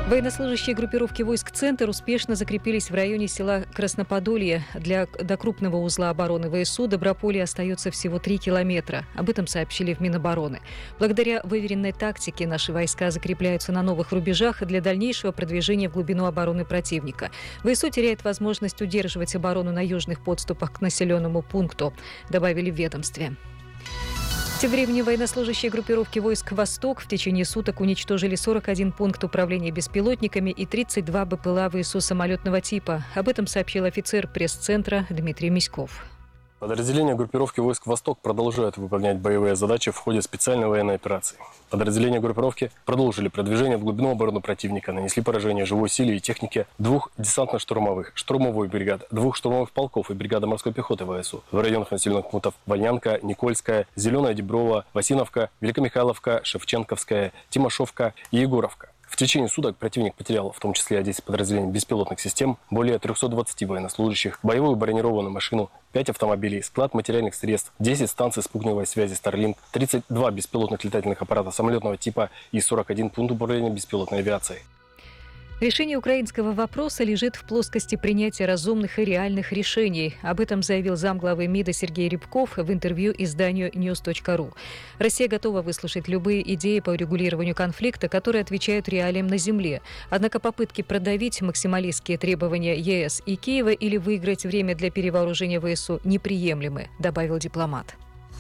Военнослужащие группировки войск «Центр» успешно закрепились в районе села Красноподолье. До крупного узла обороны ВСУ Доброполье остается всего 3 километра. Об этом сообщили в Минобороны. Благодаря выверенной тактике наши войска закрепляются на новых рубежах для дальнейшего продвижения в глубину обороны противника. ВСУ теряет возможность удерживать оборону на южных подступах к населенному пункту, добавили в ведомстве. Тем временем военнослужащие группировки войск «Восток» в течение суток уничтожили 41 пункт управления беспилотниками и 32 БПЛА ВСУ самолетного типа. Об этом сообщил офицер пресс-центра Дмитрий Миськов. Подразделения группировки войск «Восток» продолжают выполнять боевые задачи в ходе специальной военной операции. Подразделения группировки продолжили продвижение в глубину обороны противника, нанесли поражение живой силе и технике 2 десантно-штурмовых, штурмовой бригад, 2 штурмовых полков и бригады морской пехоты ВСУ в районах населенных пунктов Вольнянка, Никольская, Зеленая Деброва, Васиновка, Великомихайловка, Шевченковская, Тимошовка и Егоровка. В течение суток противник потерял, в том числе 10 подразделений беспилотных систем, более 320 военнослужащих, боевую бронированную машину, 5 автомобилей, склад материальных средств, 10 станций спутниковой связи Starlink, 32 беспилотных летательных аппарата самолетного типа и 41 пункт управления беспилотной авиацией. Решение украинского вопроса лежит в плоскости принятия разумных и реальных решений. Об этом заявил замглавы МИДа Сергей Рябков в интервью изданию news.ru. Россия готова выслушать любые идеи по урегулированию конфликта, которые отвечают реалиям на земле. Однако попытки продавить максималистские требования ЕС и Киева или выиграть время для перевооружения ВСУ неприемлемы, добавил дипломат.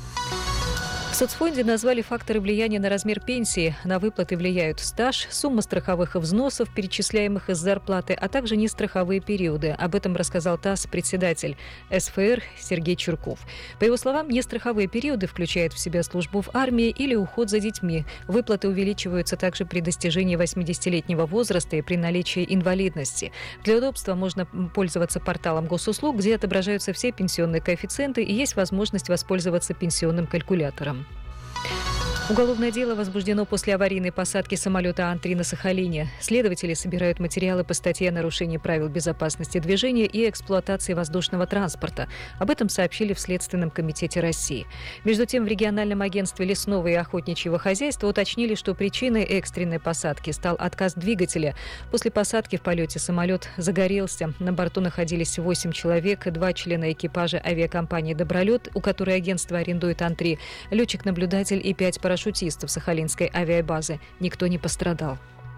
В соцфонде назвали факторы влияния на размер пенсии. На выплаты влияют стаж, сумма страховых взносов, перечисляемых из зарплаты, а также нестраховые периоды. Об этом рассказал ТАСС председатель СФР Сергей Чурков. По его словам, нестраховые периоды включают в себя службу в армии или уход за детьми. Выплаты увеличиваются также при достижении 80-летнего возраста и при наличии инвалидности. Для удобства можно пользоваться порталом госуслуг, где отображаются все пенсионные коэффициенты и есть возможность воспользоваться пенсионным калькулятором. Уголовное дело возбуждено после аварийной посадки самолета Ан-3 на Сахалине. Следователи собирают материалы по статье о нарушении правил безопасности движения и эксплуатации воздушного транспорта. Об этом сообщили в Следственном комитете России. Между тем, в региональном агентстве лесного и охотничьего хозяйства уточнили, что причиной экстренной посадки стал отказ двигателя. После посадки в полете самолет загорелся. На борту находились 8 человек, 2 члена экипажа авиакомпании «Добролет», у которой агентство арендует Ан-3, летчик-наблюдатель и 5 парашютистов Сахалинской авиабазы. Никто не пострадал.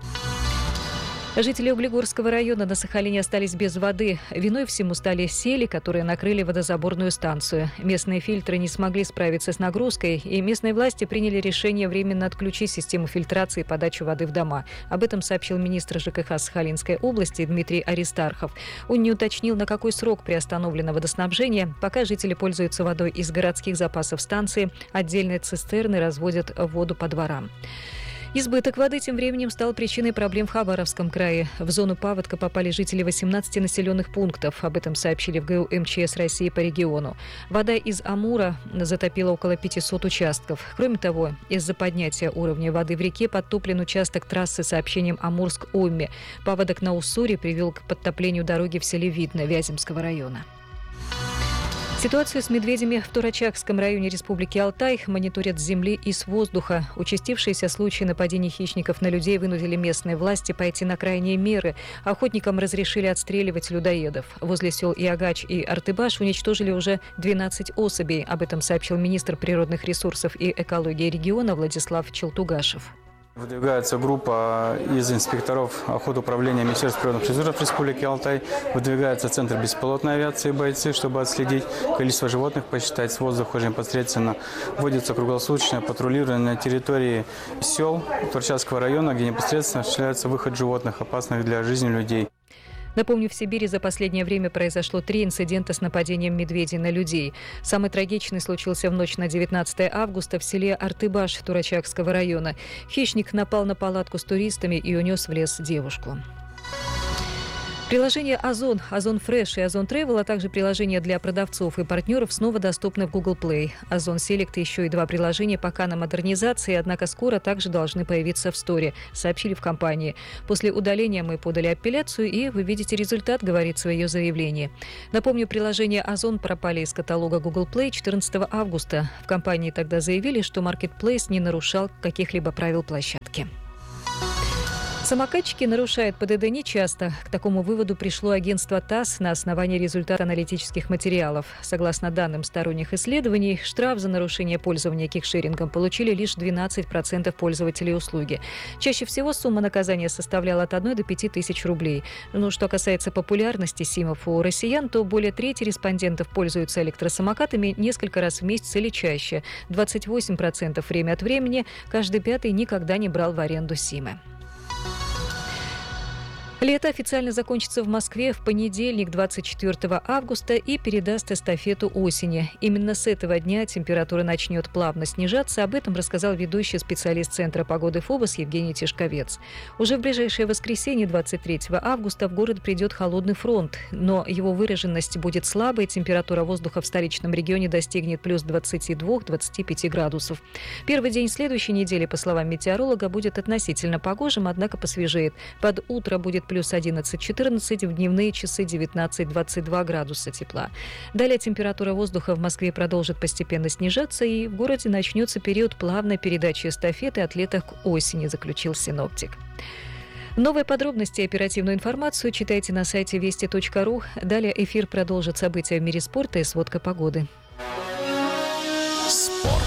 Жители Углегорского района на Сахалине остались без воды. Виной всему стали сели, которые накрыли водозаборную станцию. Местные фильтры не смогли справиться с нагрузкой, и местные власти приняли решение временно отключить систему фильтрации и подачи воды в дома. Об этом сообщил министр ЖКХ Сахалинской области Дмитрий Аристархов. Он не уточнил, на какой срок приостановлено водоснабжение. Пока жители пользуются водой из городских запасов станции, отдельные цистерны разводят воду по дворам. Избыток воды тем временем стал причиной проблем в Хабаровском крае. В зону паводка попали жители 18 населенных пунктов. Об этом сообщили в ГУ МЧС России по региону. Вода из Амура затопила около 500 участков. Кроме того, из-за поднятия уровня воды в реке подтоплен участок трассы с сообщением Амурск-Омме. Паводок на Уссури привел к подтоплению дороги в селе Видно Вяземского района. Ситуацию с медведями в Турачакском районе Республики Алтай мониторят с земли и с воздуха. Участившиеся случаи нападений хищников на людей вынудили местные власти пойти на крайние меры. Охотникам разрешили отстреливать людоедов. Возле сел Иагач и Артыбаш уничтожили уже 12 особей. Об этом сообщил министр природных ресурсов и экологии региона Владислав Челтугашев. Выдвигается группа из инспекторов охотуправления Министерства природных ресурсов Республики Алтай. Выдвигается Центр беспилотной авиации бойцы, чтобы отследить количество животных, посчитать с воздуха уже непосредственно. Вводится круглосуточное патрулирование на территории сел Турчакского района, где непосредственно осуществляется выход животных, опасных для жизни людей. Напомню, в Сибири за последнее время произошло 3 инцидента с нападением медведей на людей. Самый трагичный случился в ночь на 19 августа в селе Артыбаш Турачакского района. Хищник напал на палатку с туристами и унес в лес девушку. Приложение «Озон», «Озон Фреш» и «Озон Тревел», а также приложения для продавцов и партнеров снова доступны в Google Play. «Озон Селект» и еще и 2 приложения пока на модернизации, однако скоро также должны появиться в Сторе, сообщили в компании. После удаления мы подали апелляцию, и вы видите результат, говорится в ее заявлении. Напомню, приложения «Озон» пропали из каталога Google Play 14 августа. В компании тогда заявили, что Marketplace не нарушал каких-либо правил площадки. Самокатчики нарушают ПДД нечасто. К такому выводу пришло агентство ТАСС на основании результата аналитических материалов. Согласно данным сторонних исследований, штраф за нарушение пользования кикшерингом получили лишь 12% пользователей услуги. Чаще всего сумма наказания составляла от 1 до 5 тысяч рублей. Но что касается популярности СИМов у россиян, то более трети респондентов пользуются электросамокатами несколько раз в месяц или чаще. 28% время от времени, каждый пятый никогда не брал в аренду СИМы. Лето официально закончится в Москве в понедельник, 24 августа, и передаст эстафету осени. Именно с этого дня температура начнет плавно снижаться. Об этом рассказал ведущий специалист Центра погоды ФОБОС Евгений Тишковец. Уже в ближайшее воскресенье, 23 августа, в город придет холодный фронт, но его выраженность будет слабой. Температура воздуха в столичном регионе достигнет плюс 22-25 градусов. Первый день следующей недели, по словам метеоролога, будет относительно погожим, однако посвежеет. Под утро будет плюс 11-14, в дневные часы 19-22 градуса тепла. Далее температура воздуха в Москве продолжит постепенно снижаться, и в городе начнется период плавной передачи эстафеты от лета к осени, заключил синоптик. Новые подробности и оперативную информацию читайте на сайте вести.ру. Далее эфир продолжит события в мире спорта и сводка погоды. Спорт.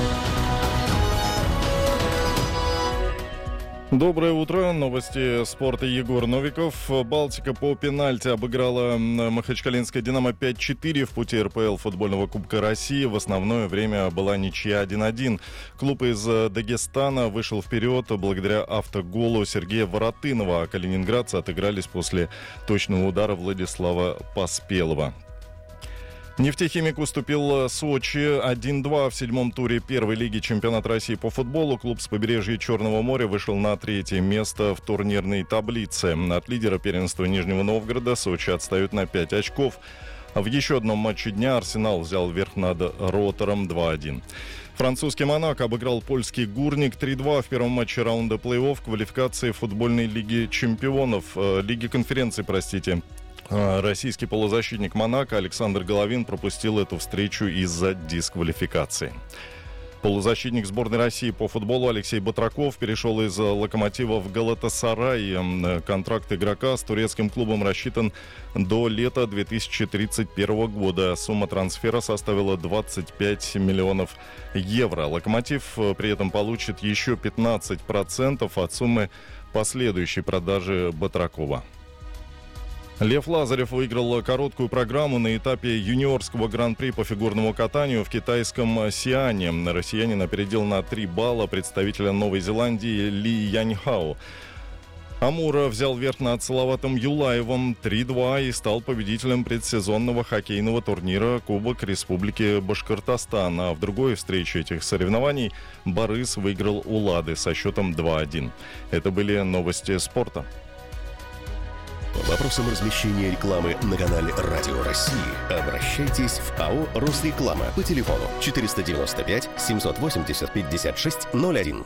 Доброе утро. Новости спорта. Егор Новиков. Балтика по пенальти обыграла махачкалинское «Динамо» 5-4 в пути РПЛ футбольного Кубка России. В основное время была ничья 1-1. Клуб из Дагестана вышел вперед благодаря автоголу Сергея Воротынова, а калининградцы отыгрались после точного удара Владислава Поспелова. «Нефтехимик» уступил Сочи 1-2 в седьмом туре первой лиги чемпионата России по футболу. Клуб с побережья Черного моря вышел на третье место в турнирной таблице. От лидера первенства Нижнего Новгорода Сочи отстают на 5 очков. В еще одном матче дня «Арсенал» взял верх над «Ротором» 2-1. Французский «Монако» обыграл польский «Гурник» 3-2 в первом матче раунда плей-офф квалификации футбольной лиги чемпионов, лиги конференции, Российский полузащитник «Монако» Александр Головин пропустил эту встречу из-за дисквалификации. Полузащитник сборной России по футболу Алексей Батраков перешел из «Локомотива» в «Галатасарай». Контракт игрока с турецким клубом рассчитан до лета 2031 года. Сумма трансфера составила 25 миллионов евро. «Локомотив» при этом получит еще 15% от суммы последующей продажи Батракова. Лев Лазарев выиграл короткую программу на этапе юниорского гран-при по фигурному катанию в китайском Сиане. Россиянин опередил на 3 балла представителя Новой Зеландии Ли Яньхао. Амура взял верх над Салаватом Юлаевым 3-2 и стал победителем предсезонного хоккейного турнира Кубок Республики Башкортостан. А в другой встрече этих соревнований Борис выиграл у Лады со счетом 2-1. Это были новости спорта. По вопросам размещения рекламы на канале «Радио России» обращайтесь в АО «Росреклама» по телефону 495 780 56 01.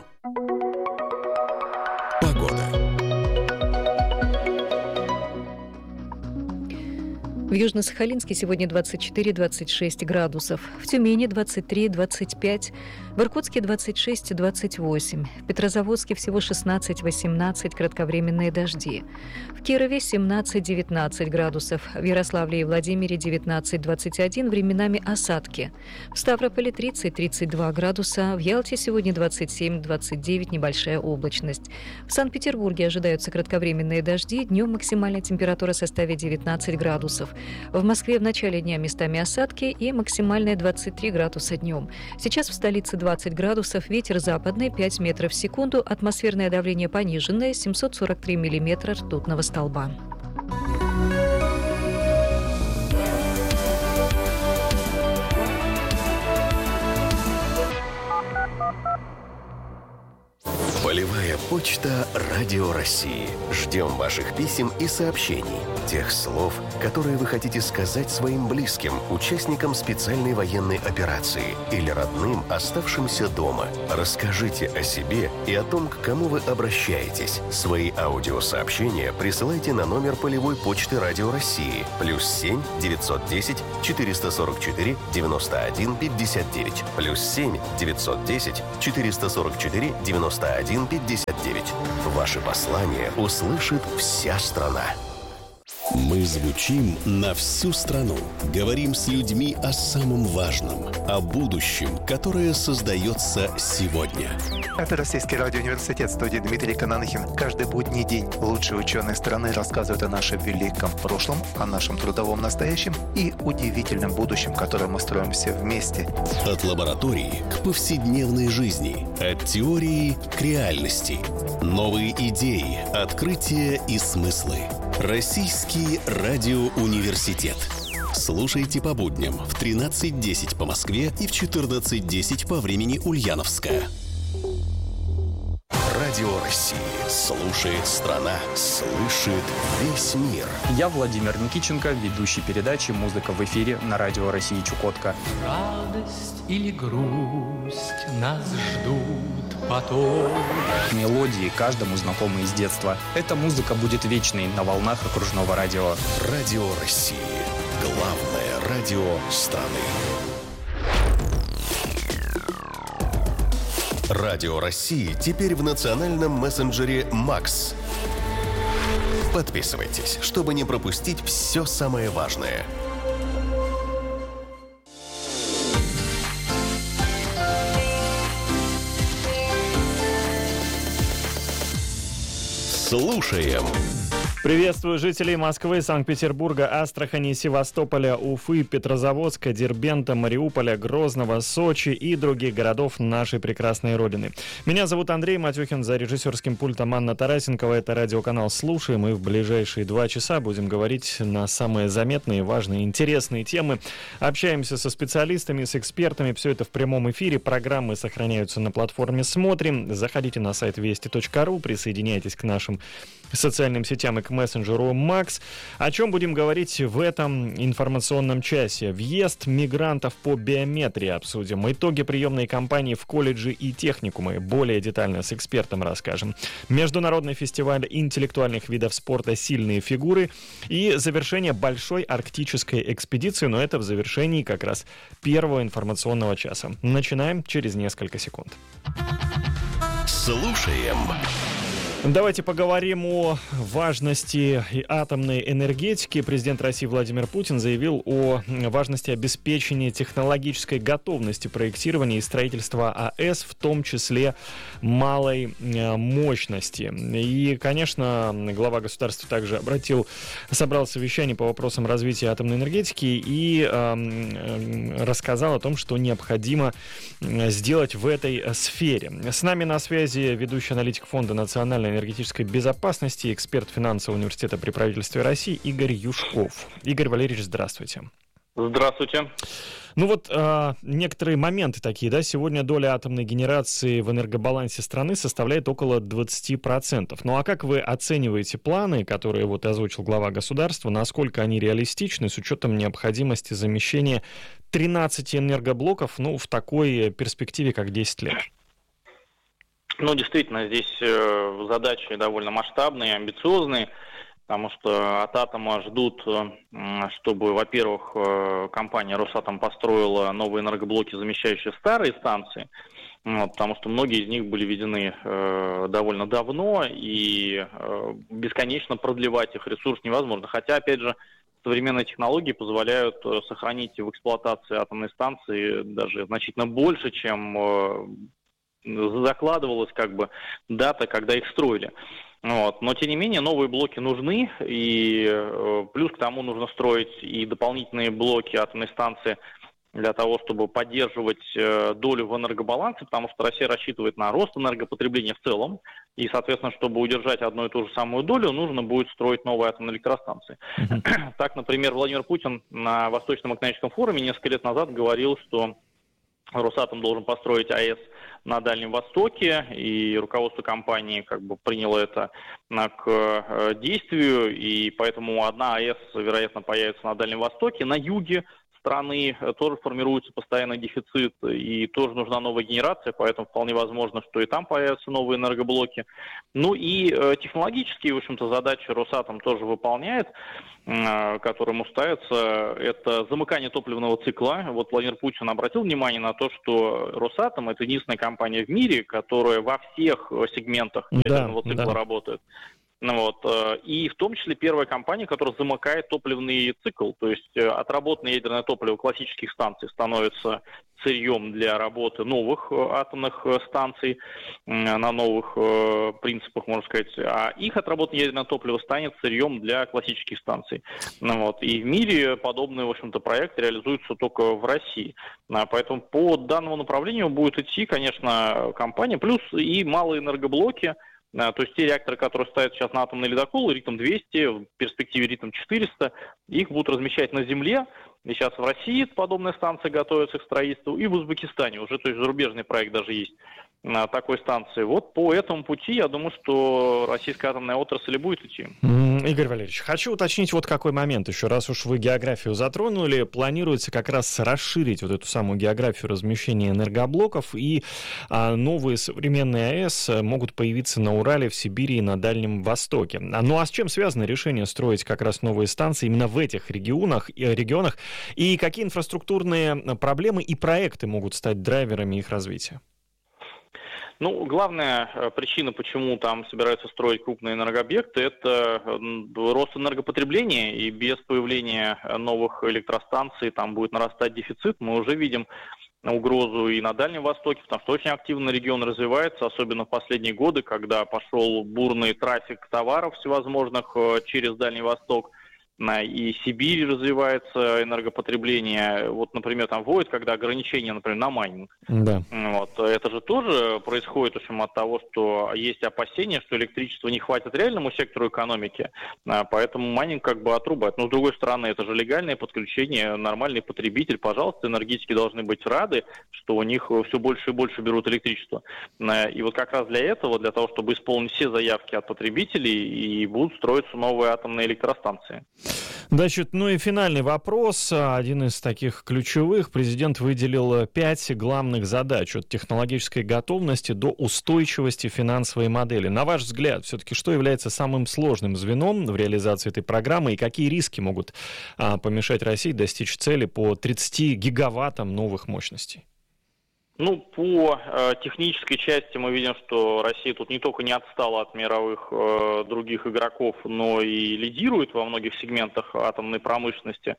Погода. В Южно-Сахалинске сегодня 24-26 градусов, в Тюмени 23-25, в Иркутске 26-28, в Петрозаводске всего 16-18, кратковременные дожди, в Кирове 17-19 градусов, в Ярославле и Владимире 19-21, временами осадки, в Ставрополе 30-32 градуса, в Ялте сегодня 27-29, небольшая облачность. В Санкт-Петербурге ожидаются кратковременные дожди, днем максимальная температура составит 19 градусов. В Москве в начале дня местами осадки и максимальная 23 градуса днем. Сейчас в столице 20 градусов, ветер западный 5 метров в секунду, атмосферное давление пониженное 743 миллиметра ртутного столба. Полевая почта «Радио России». Ждем ваших писем и сообщений. Тех слов, которые вы хотите сказать своим близким, участникам специальной военной операции или родным, оставшимся дома. Расскажите о себе и о том, к кому вы обращаетесь. Свои аудиосообщения присылайте на номер полевой почты «Радио России» +7 910 444 91 59 +7 910 444 91 6159. Ваши послания услышит вся страна. Мы звучим на всю страну. Говорим с людьми о самом важном, о будущем, которое создается сегодня. Это Российский радиоуниверситет, студии Дмитрий Кананахин. Каждый будний день лучшие ученые страны рассказывают о нашем великом прошлом, о нашем трудовом настоящем и удивительном будущем, которое мы строим все вместе. От лаборатории к повседневной жизни, от теории к реальности. Новые идеи, открытия и смыслы. Российский радиоуниверситет. Слушайте по будням в 13:10 по Москве и в 14:10 по времени Ульяновска. Радио России. Слушает страна. Слышит весь мир. Я Владимир Никиченко, ведущий передачи «Музыка в эфире» на Радио России Чукотка. Радость или грусть нас ждут потом. Мелодии каждому знакомы из детства. Эта музыка будет вечной на волнах окружного радио. Радио России. Главное радио страны. Радио России теперь в национальном мессенджере «Макс». Подписывайтесь, чтобы не пропустить все самое важное. Слушаем. Приветствую жителей Москвы, Санкт-Петербурга, Астрахани, Севастополя, Уфы, Петрозаводска, Дербента, Мариуполя, Грозного, Сочи и других городов нашей прекрасной Родины. Меня зовут Андрей Матюхин, за режиссерским пультом Анна Тарасенкова. Это радиоканал «Слушаем», и в ближайшие 2 часа будем говорить на самые заметные, важные, интересные темы. Общаемся со специалистами, с экспертами. Все это в прямом эфире. Программы сохраняются на платформе «Смотрим». Заходите на сайт вести.ру, присоединяйтесь к нашим социальным сетям и к мессенджеру Макс. О чем будем говорить в этом информационном часе? Въезд мигрантов по биометрии обсудим. Итоги приемной кампании в колледжи и техникумы. Более детально с экспертом расскажем. Международный фестиваль интеллектуальных видов спорта «Сильные фигуры» и завершение большой арктической экспедиции. Но это в завершении как раз первого информационного часа. Начинаем через несколько секунд. Слушаем. Давайте поговорим о важности атомной энергетики. Президент России Владимир Путин заявил о важности обеспечения технологической готовности проектирования и строительства АЭС, в том числе малой мощности. И, конечно, глава государства также собрал совещание по вопросам развития атомной энергетики и рассказал о том, что необходимо сделать в этой сфере. С нами на связи ведущий аналитик Фонда национальной энергетической безопасности, эксперт финансового университета при правительстве России Игорь Юшков. Игорь Валерьевич, здравствуйте. Здравствуйте. Некоторые моменты такие, да, сегодня доля атомной генерации в энергобалансе страны составляет около 20%. Ну а как вы оцениваете планы, которые озвучил глава государства, насколько они реалистичны с учетом необходимости замещения 13 энергоблоков, в такой перспективе, как 10 лет? Действительно, здесь задачи довольно масштабные, амбициозные, потому что от атома ждут, чтобы, во-первых, компания «Росатом» построила новые энергоблоки, замещающие старые станции, потому что многие из них были введены довольно давно, и бесконечно продлевать их ресурс невозможно. Хотя, опять же, современные технологии позволяют сохранить в эксплуатации атомной станции даже значительно больше, чем закладывалась дата, когда их строили. Но, тем не менее, новые блоки нужны, и плюс к тому нужно строить и дополнительные блоки атомной станции для того, чтобы поддерживать долю в энергобалансе, потому что Россия рассчитывает на рост энергопотребления в целом, и, соответственно, чтобы удержать одну и ту же самую долю, нужно будет строить новые атомные электростанции. Так, например, Владимир Путин на Восточном экономическом форуме несколько лет назад говорил, что Росатом должен построить АЭС на Дальнем Востоке, и руководство компании приняло это к действию, и поэтому одна АЭС, вероятно, появится на Дальнем Востоке, на юге страны тоже формируется постоянный дефицит, и тоже нужна новая генерация, поэтому вполне возможно, что и там появятся новые энергоблоки. Ну и технологические, в общем-то, задачи Росатом тоже выполняет, которому ставится, это замыкание топливного цикла. Вот Владимир Путин обратил внимание на то, что Росатом — это единственная компания в мире, которая во всех сегментах ядерного цикла работает. И в том числе первая компания, которая замыкает топливный цикл, то есть отработанное ядерное топливо классических станций становится сырьем для работы новых атомных станций на новых принципах, можно сказать, а их отработанное ядерное топливо станет сырьем для классических станций. И в мире подобные, в общем-то, проекты реализуются только в России. Поэтому по данному направлению будет идти, конечно, компания, плюс и малые энергоблоки. То есть те реакторы, которые ставят сейчас на атомные ледоколы, РИТМ-200, в перспективе РИТМ-400, их будут размещать на Земле. И сейчас в России подобная станция готовится к строительству, и в Узбекистане уже, то есть зарубежный проект даже есть на такой станции. Вот по этому пути, я думаю, что российская атомная отрасль и будет идти. Игорь Валерьевич, хочу уточнить вот какой момент еще. Раз уж вы географию затронули, планируется как раз расширить вот эту самую географию размещения энергоблоков, и новые современные АЭС могут появиться на Урале, в Сибири и на Дальнем Востоке. Ну а с чем связано решение строить как раз новые станции именно в этих регионах, и какие инфраструктурные проблемы и проекты могут стать драйверами их развития? Ну, главная причина, почему там собираются строить крупные энергообъекты, это рост энергопотребления, и без появления новых электростанций там будет нарастать дефицит. Мы уже видим угрозу и на Дальнем Востоке, потому что очень активно регион развивается, особенно в последние годы, когда пошел бурный трафик товаров всевозможных через Дальний Восток. И Сибирь развивается энергопотребление. Вот, например, там вводят, когда ограничения, например, на майнинг. Да. Это же тоже происходит, в общем, от того, что есть опасения, что электричества не хватит реальному сектору экономики, поэтому майнинг как бы отрубает. Но, с другой стороны, это же легальное подключение, нормальный потребитель. Пожалуйста, энергетики должны быть рады, что у них все больше и больше берут электричество. И вот как раз для этого, для того, чтобы исполнить все заявки от потребителей, и будут строиться новые атомные электростанции. Значит, ну и финальный вопрос, один из таких ключевых. Президент выделил 5 главных задач: от технологической готовности до устойчивости финансовой модели. На ваш взгляд, все-таки что является самым сложным звеном в реализации этой программы, и какие риски могут помешать России достичь цели по 30 гигаваттам новых мощностей? Ну, по технической части мы видим, что Россия тут не только не отстала от мировых других игроков, но и лидирует во многих сегментах атомной промышленности.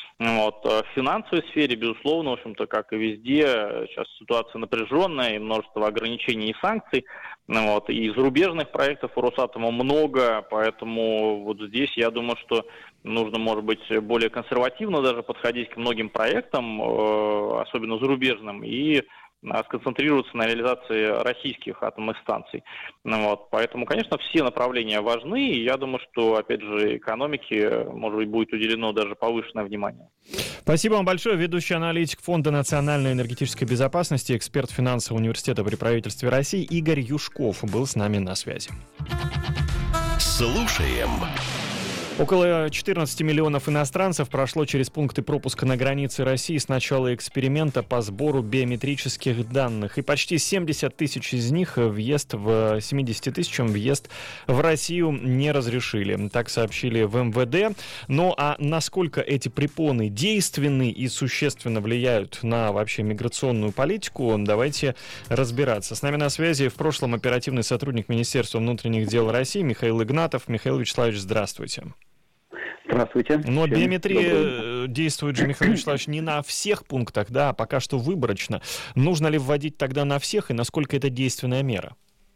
В финансовой сфере, безусловно, в общем-то, как и везде, сейчас ситуация напряженная, и множество ограничений и санкций. И зарубежных проектов у Росатома много, поэтому вот здесь я думаю, что нужно, может быть, более консервативно даже подходить к многим проектам, особенно зарубежным, и сконцентрироваться на реализации российских атомных станций. Поэтому, конечно, все направления важны, и я думаю, что, опять же, экономике, может быть, будет уделено даже повышенное внимание. Спасибо вам большое. Ведущий аналитик Фонда национальной энергетической безопасности, эксперт финансового университета при правительстве России Игорь Юшков был с нами на связи. Слушаем. Около 14 миллионов иностранцев прошло через пункты пропуска на границе России с начала эксперимента по сбору биометрических данных. И почти 70 тысяч из них въезд в 70 тысячам въезд в Россию не разрешили. Так сообщили в МВД. Ну а насколько эти препоны действенны и существенно влияют на вообще миграционную политику, давайте разбираться. С нами на связи в прошлом оперативный сотрудник Министерства внутренних дел России Михаил Игнатов. Михаил Вячеславович, здравствуйте. Здравствуйте. Но биометрия действует же, Михаил Вячеславович, не на всех пунктах, да, а пока что выборочно. Нужно ли вводить тогда на всех, и насколько это действенная мера?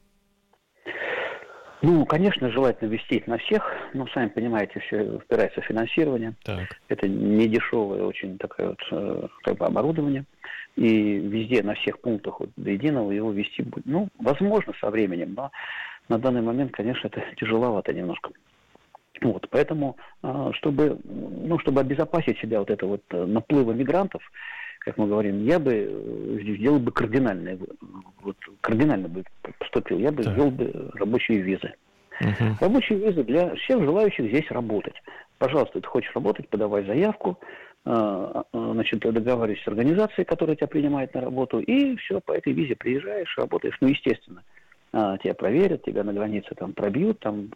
Ну, конечно, желательно ввести на всех, но, сами понимаете, все упирается в финансирование. Так. Это не дешевое очень такое вот как бы оборудование. И везде, на всех пунктах вот, до единого его ввести будет. Ну, возможно, со временем, но на данный момент, конечно, это тяжеловато немножко. Поэтому, чтобы обезопасить себя от этого наплыва мигрантов, как мы говорим, я бы сделал бы кардинально бы поступил, я бы ввел бы рабочие визы. Рабочие визы для всех желающих здесь работать. Пожалуйста, ты хочешь работать, подавай заявку, значит, договариваешься с организацией, которая тебя принимает на работу, и все, по этой визе приезжаешь, работаешь. Ну, естественно, тебя проверят, тебя на границе там пробьют, там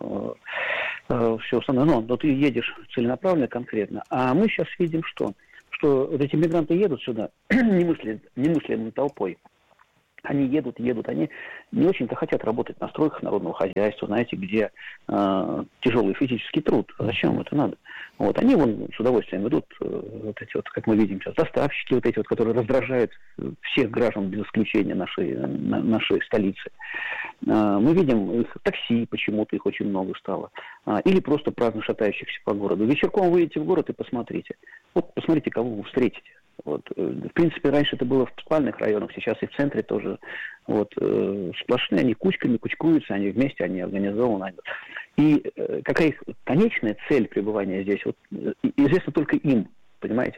все остальное. Но ты едешь целенаправленно, конкретно. А мы сейчас видим, что вот эти мигранты едут сюда немыслимой толпой. Они едут, они не очень-то хотят работать на стройках народного хозяйства, знаете, где тяжелый физический труд. Зачем это надо? Вот, они вон с удовольствием идут, вот эти вот, как мы видим сейчас, доставщики вот эти вот, которые раздражают всех граждан без исключения нашей столицы. Мы видим их такси, почему-то их очень много стало. Или просто праздно шатающихся по городу. Вечерком выйдете в город и посмотрите. Вот посмотрите, кого вы встретите. Вот. В принципе, раньше это было в спальных районах, сейчас и в центре тоже. Вот. Сплошные, они кучками кучкуются, они вместе, они организованы. И какая их конечная цель пребывания здесь, вот, известно только им, понимаете?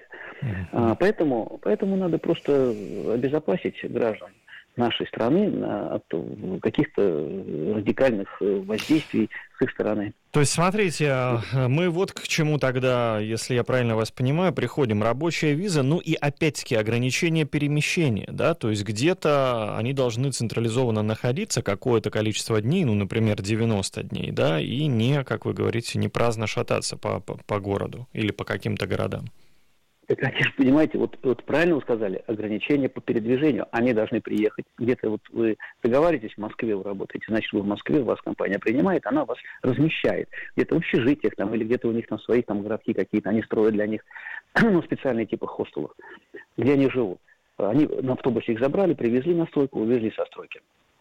Поэтому надо просто обезопасить граждан нашей страны от каких-то радикальных воздействий с их стороны. То есть, смотрите, мы вот к чему тогда, если я правильно вас понимаю, приходим. Рабочая виза, ну и опять-таки ограничение перемещения, да, то есть где-то они должны централизованно находиться какое-то количество дней, ну, например, 90 дней, да, и не, как вы говорите, не праздно шататься по городу или по каким-то городам. Конечно, понимаете, вот правильно вы сказали, ограничения по передвижению, они должны приехать. Где-то вот вы договариваетесь, в Москве вы работаете, значит, вы в Москве, вас компания принимает, она вас размещает. Где-то в общежитиях там, или где-то у них там свои там городки какие-то, они строят для них специальные типы хостелов, где они живут. Они на автобусе их забрали, привезли на стройку, увезли со стройки.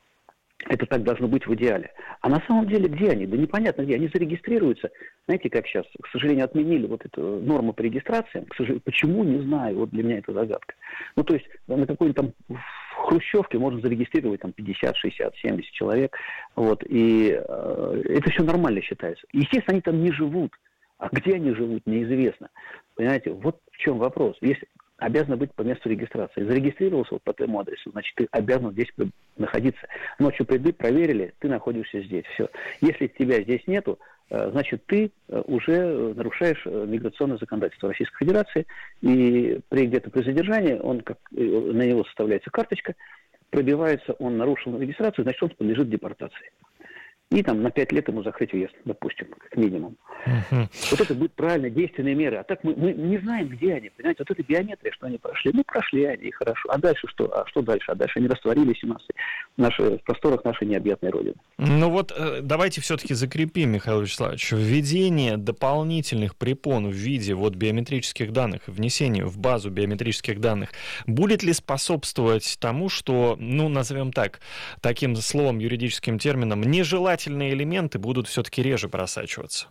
Это так должно быть в идеале. А на самом деле где они? Да непонятно где. Они зарегистрируются. Знаете, как сейчас, к сожалению, отменили вот эту норму по регистрациям. К сожалению, почему, не знаю. Вот для меня это загадка. Ну, то есть на какой-то там хрущевке можно зарегистрировать там 50, 60, 70 человек. Вот, и это все нормально считается. Естественно, они там не живут. А где они живут, неизвестно. Понимаете, вот в чем вопрос. Если обязаны быть по месту регистрации. Зарегистрировался вот по твоему адресу, значит, ты обязан здесь находиться. Ночью пришли, проверили, ты находишься здесь. Все. Если тебя здесь нету, значит, ты уже нарушаешь миграционное законодательство Российской Федерации, и где-то при задержании на него составляется карточка, пробивается, он нарушил регистрацию, значит, он подлежит депортации. И там на 5 лет ему закрыть въезд, допустим, как минимум. Вот это будут правильные действенные меры. А так мы не знаем, где они. Понимаете, вот эта биометрия, что они прошли. Ну, прошли они, хорошо. А дальше что? А что дальше? А дальше они растворились в просторах нашей необъятной Родины. Ну вот давайте все-таки закрепим, Михаил Вячеславович, введение дополнительных препон в виде вот биометрических данных, внесение в базу биометрических данных, будет ли способствовать тому, что, ну, назовем так, таким словом, юридическим термином, нежелательные элементы будут все-таки реже просачиваться?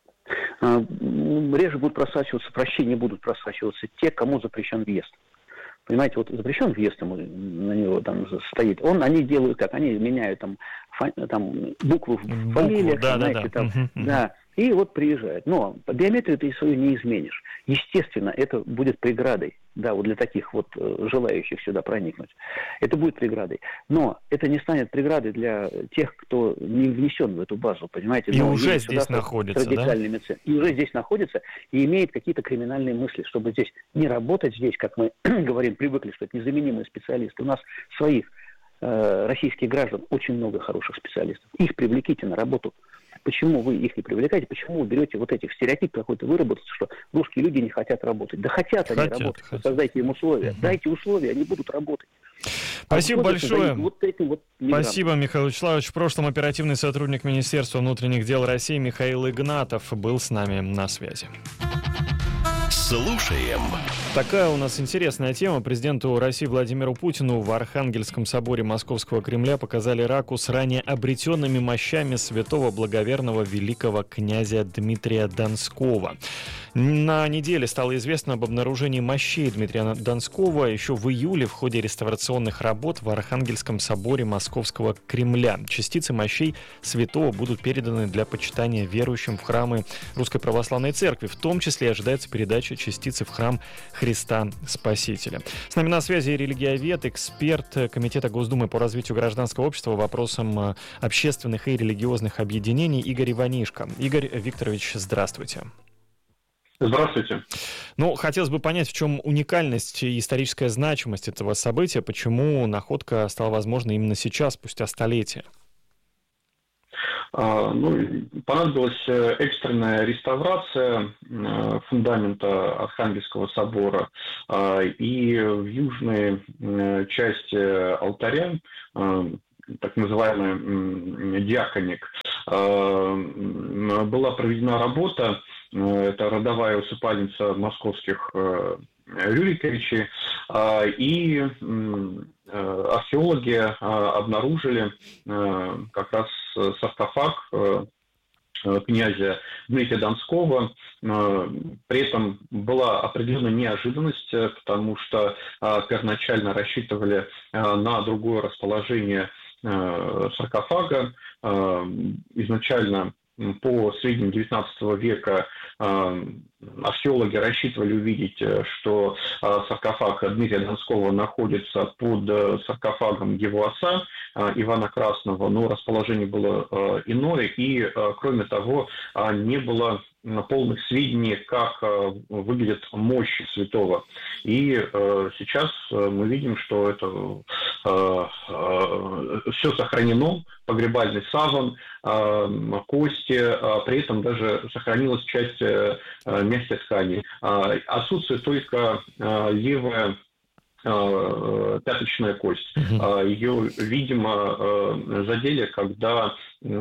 Реже будут просачиваться, проще не будут просачиваться те, кому запрещен въезд. Понимаете, вот запрещен въезд, ему, на него там стоит. Они делают как? Они меняют там буквы в фамилиях, да. И вот приезжают. Но по биометрию ты свою не изменишь. Естественно, это будет преградой, да, вот для таких вот желающих сюда проникнуть. Это будет преградой. Но это не станет преградой для тех, кто не внесен в эту базу, понимаете? И уже здесь находится, да? И уже здесь находится, и имеет какие-то криминальные мысли, чтобы здесь не работать здесь, как мы говорим, привыкли, что это незаменимые специалисты. У нас своих российских граждан очень много хороших специалистов. Их привлеките на работу. Почему вы их не привлекаете? Почему вы берете вот этих стереотип какой-то выработать, что русские люди не хотят работать? Да хотят они работать. Создайте им условия. Дайте условия, они будут работать. Спасибо большое. Спасибо, Михаил Вячеславович. В прошлом оперативный сотрудник Министерства внутренних дел России Михаил Игнатов был с нами на связи. Слушаем. Такая у нас интересная тема. Президенту России Владимиру Путину в Архангельском соборе Московского Кремля показали ракурс ранее обретенными мощами святого благоверного великого князя Дмитрия Донского. На неделе стало известно об обнаружении мощей Дмитрия Донского еще в июле в ходе реставрационных работ в Архангельском соборе Московского Кремля. Частицы мощей святого будут переданы для почитания верующим в храмы Русской Православной Церкви. В том числе ожидается передача частицы в храм Христа Спасителя. С нами на связи религиовед, эксперт Комитета Госдумы по развитию гражданского общества вопросам общественных и религиозных объединений Игорь Иванишко. Игорь Викторович, здравствуйте. Здравствуйте. Ну, хотелось бы понять, в чем уникальность и историческая значимость этого события, почему находка стала возможной именно сейчас, спустя столетия? Понадобилась экстренная реставрация фундамента Архангельского собора, и в южной части алтаря, так называемый диаконик, была проведена работа. Это родовая усыпальница московских Рюриковичей, и археологи обнаружили как раз саркофаг князя Дмитрия Донского. При этом была определенная неожиданность, потому что первоначально рассчитывали на другое расположение саркофага. Изначально по сведениям XIX века археологи рассчитывали увидеть, что саркофаг Дмитрия Донского находится под саркофагом его отца Ивана Красного, но расположение было иное, и, кроме того, не было полных сведений, как выглядит мощь святого. И сейчас мы видим, что это все сохранено, погребальный саван, кости, при этом даже сохранилась часть мягкой ткани. Отсутствует только левая пяточная кость. Ее, видимо, задели, когда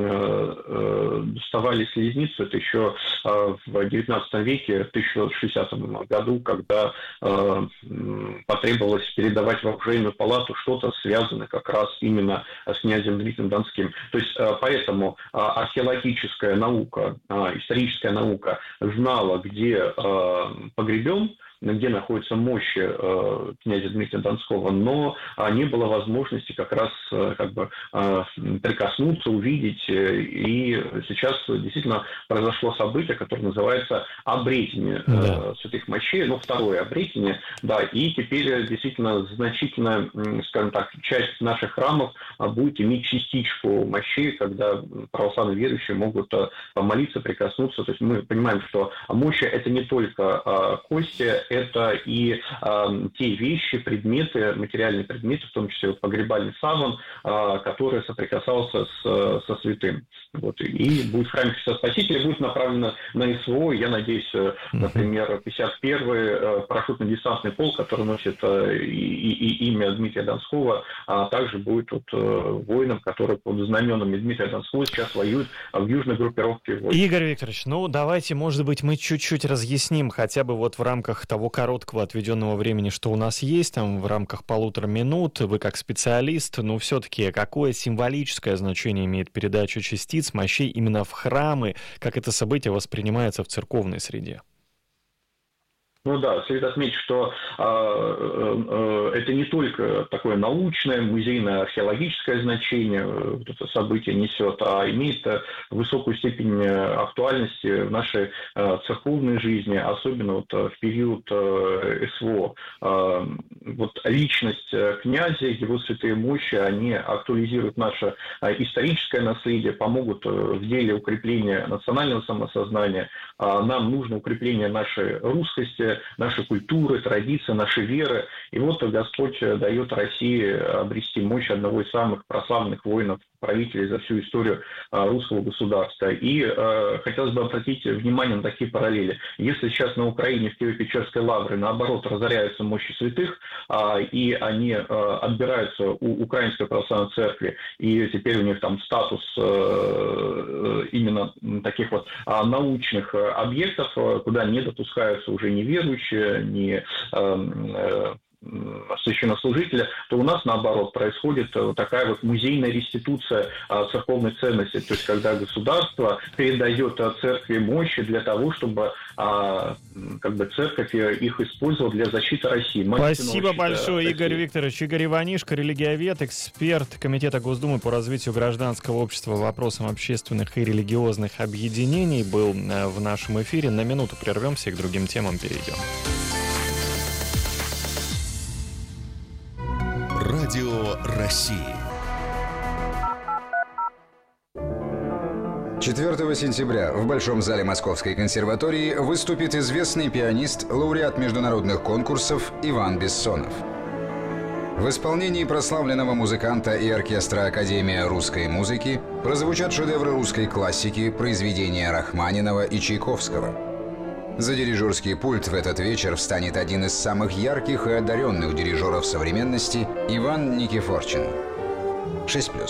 доставали слизницу. Это еще в XIX веке, в 1660 году, когда потребовалось передавать в оружейную палату что-то связанное как раз именно с князем Дмитрием Донским. То есть поэтому археологическая наука, историческая наука знала, где погребен, где находится мощь князя Дмитрия Донского, но не было возможности как раз прикоснуться, увидеть. И сейчас действительно произошло событие, которое называется обретение святых мощей, второе обретение, и теперь действительно значительно, скажем так, часть наших храмов будет иметь частичку мощей, когда православные верующие могут помолиться, прикоснуться. То есть мы понимаем, что мощи — это не только кости, это и те вещи, предметы, материальные предметы, в том числе погребальный саван, который соприкасался со святым. И будет храм Христа Спасителя, будет направлено на СВО. Я надеюсь, например, 51-й парашютно-десантный полк, который носит имя Дмитрия Донского, также будет воином, который под знаменами Дмитрия Донского сейчас воюет в южной группировке войск. Игорь Викторович, давайте, может быть, мы чуть-чуть разъясним, хотя бы в рамках того короткого отведенного времени, что у нас есть, в рамках 1,5 минут, вы как специалист, все-таки какое символическое значение имеет передача частиц мощей именно в храмы, как это событие воспринимается в церковной среде? Следует отметить, что это не только такое научное, музейное, археологическое значение это событие несет, а имеет высокую степень актуальности в нашей церковной жизни, особенно в период СВО. Личность князя, его святые мощи, они актуализируют наше историческое наследие, помогут в деле укрепления национального самосознания. Нам нужно укрепление нашей русскости, нашей культуры, традиции, нашей веры. И Господь дает России обрести мощь одного из самых прославленных воинов-правителей за всю историю русского государства. И хотелось бы обратить внимание на такие параллели. Если сейчас на Украине в Киево-Печерской лавре, наоборот, разоряются мощи святых, и они отбираются у Украинской православной церкви, и теперь у них там статус именно таких научных объектов, куда не допускаются уже ни верующие, ни священнослужителя, то у нас, наоборот, происходит такая музейная реституция церковной ценности, то есть когда государство передает церкви мощи для того, чтобы церковь их использовала для защиты России. Спасибо большое, России. Игорь Викторович. Игорь Иванишко, религиовед, эксперт Комитета Госдумы по развитию гражданского общества вопросам общественных и религиозных объединений, был в нашем эфире. На минуту прервемся и к другим темам перейдем. Радио России. 4 сентября в Большом зале Московской консерватории выступит известный пианист, лауреат международных конкурсов Иван Бессонов. В исполнении прославленного музыканта и оркестра Академия русской музыки прозвучат шедевры русской классики, произведения Рахманинова и Чайковского. За дирижерский пульт в этот вечер встанет один из самых ярких и одаренных дирижеров современности Иван Никифорчин. 6+.